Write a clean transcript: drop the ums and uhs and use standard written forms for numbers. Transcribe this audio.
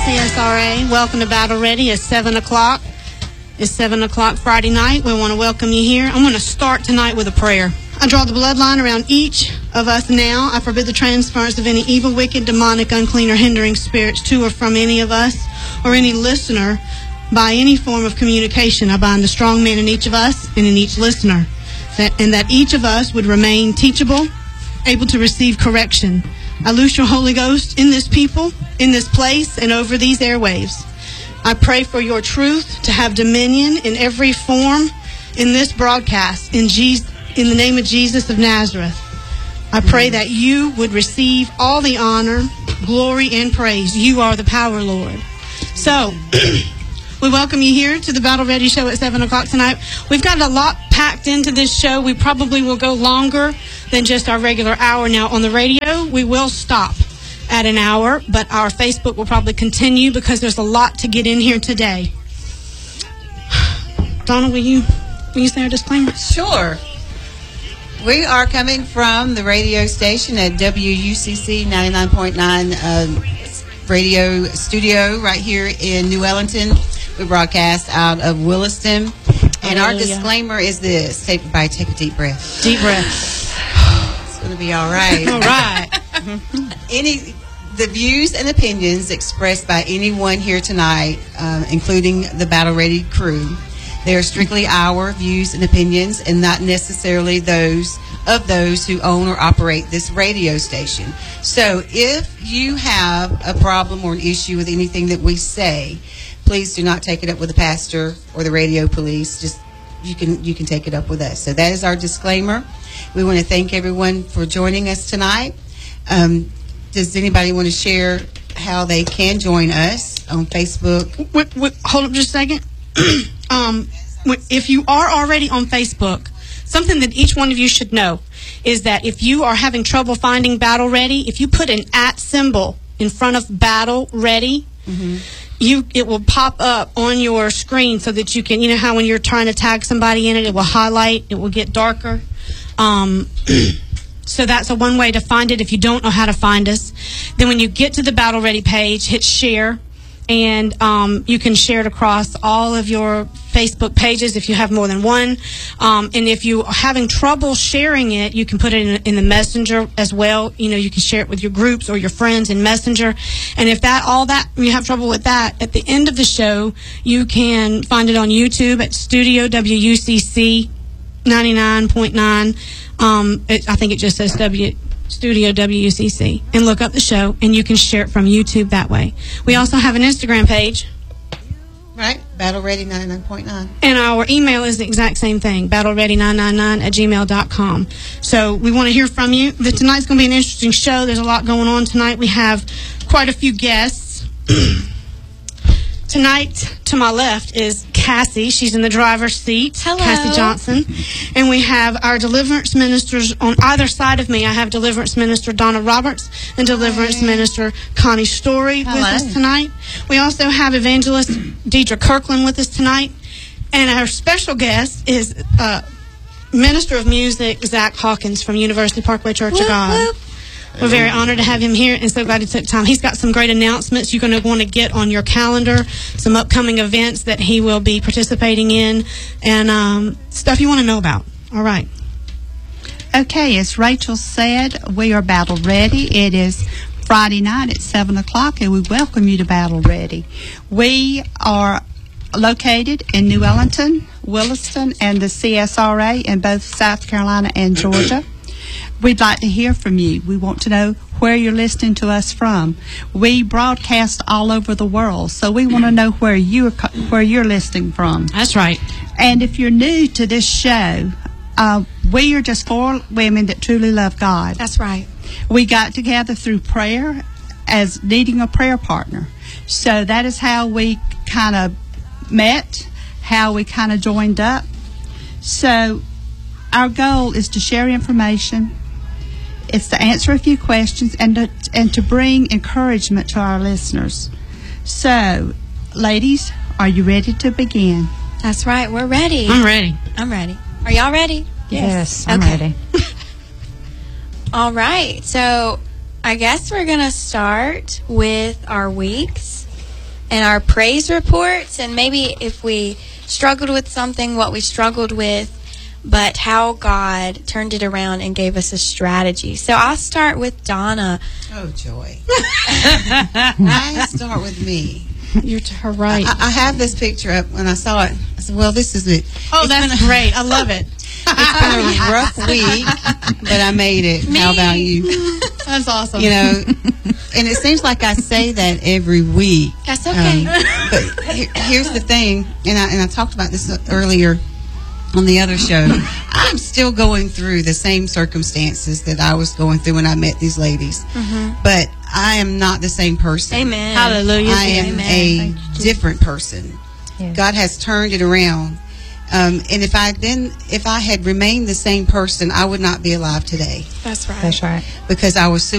CSRA. Welcome to Battle Ready. It's 7 o'clock. It's 7 o'clock Friday night. We want to welcome you here. I'm going to start tonight with a prayer. I draw the bloodline around each of us now. I forbid the transference of any evil, wicked, demonic, unclean, or hindering spirits to or from any of us or any listener by any form of communication. I bind the strong man in each of us and in each listener, and that each of us would remain teachable, able to receive correction. I loose your Holy Ghost in this people, in this place, and over these airwaves. I pray for your truth to have dominion in every form in this broadcast, in the name of Jesus of Nazareth. I pray that you would receive all the honor, glory, and praise. You are the power, Lord. So, we welcome you here to the Battle Ready show at 7 o'clock tonight. We've got a lot packed into this show. We probably will go longer than just our regular hour. Now, on the radio, we will stop at an hour, but our Facebook will probably continue because there's a lot to get in here today. Donna, will you say a disclaimer? Sure. We are coming from the radio station at WUCC 99.9 radio studio right here in New Ellington. We broadcast out of Williston. And our disclaimer is this. Everybody take a deep breath. Deep breath. It's going to be all right. All right. The views and opinions expressed by anyone here tonight, including the Battle Ready crew, they are strictly our views and opinions and not necessarily those of those who own or operate this radio station. So if you have a problem or an issue with anything that we say, please do not take it up with the pastor or the radio police. Just you can take it up with us. So that is our disclaimer. We want to thank everyone for joining us tonight. Does anybody want to share how they can join us on Facebook? Hold up just a second. If you are already on Facebook, something that each one of you should know is that if you are having trouble finding Battle Ready, if you put an @ symbol in front of Battle Ready, it will pop up on your screen so that you can, you know how when you're trying to tag somebody in it, it will highlight, it will get darker. So that's one way to find it if you don't know how to find us. Then when you get to the Battle Ready page, hit share, and you can share it across all of your Facebook pages if you have more than one. And if you are having trouble sharing it, you can put it in the Messenger as well. You know, you can share it with your groups or your friends in Messenger. And if you have trouble with that, at the end of the show, you can find it on YouTube at Studio WUCC 99.9. I think it just says Studio WUCC, and look up the show, and you can share it from YouTube that way. We also have an Instagram page. Right, Battle Ready 99.9. And our email is the exact same thing, battleready999@gmail.com. So we want to hear from you. Tonight's going to be an interesting show. There's a lot going on tonight. We have quite a few guests. Tonight, to my left, is Cassie. She's in the driver's seat. Hello. Cassie Johnson. And we have our deliverance ministers on either side of me. I have deliverance minister Donna Roberts and deliverance minister Connie Story with us tonight. We also have evangelist Deidre Kirkland with us tonight. And our special guest is minister of music Zach Hawkins from University Parkway Church of God. Whoop. We're very honored to have him here and so glad he took time. He's got some great announcements you're going to want to get on your calendar, some upcoming events that he will be participating in, and stuff you want to know about. All right. Okay, as Rachel said, we are Battle Ready. It is Friday night at 7 o'clock, and we welcome you to Battle Ready. We are located in New Ellington, Williston, and the CSRA in both South Carolina and Georgia. We'd like to hear from you. We want to know where you're listening to us from. We broadcast all over the world, so we want to know where you're listening from. That's right. And if you're new to this show, we are just 4 women that truly love God. That's right. We got together through prayer as needing a prayer partner. So that is how we kind of met, how we kind of joined up. So our goal is to share information. It's to answer a few questions and to bring encouragement to our listeners. So, ladies, are you ready to begin? That's right. We're ready. I'm ready. I'm ready. Are y'all ready? Yes, I'm ready. All right. So, I guess we're going to start with our weeks. and our praise reports, and maybe if we struggled with something, what we struggled with, but how God turned it around and gave us a strategy. So I'll start with Donna. Oh, joy. I start with me. You're to her right. I have this picture up. When I saw it, I said, well, this is it. Oh, that's great. I love it. It's been a rough week, but I made it. How about you? That's awesome. You know, and it seems like I say that every week. That's okay. But here's the thing, and I talked about this earlier on the other show. I'm still going through the same circumstances that I was going through when I met these ladies. But I am not the same person. Amen. Hallelujah. I am a different person. Yes. God has turned it around. And if I had remained the same person, I would not be alive today, That's right. That's right. because I was